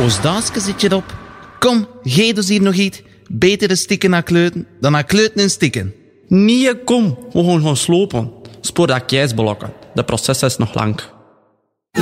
Als daasje zit je erop. Kom, geef ons hier nog iets. Beter de stikken naar kleuten dan naar kleuten en stikken. Nee, kom. We gaan slopen. Spoor dat keisblokken. De proces is nog lang.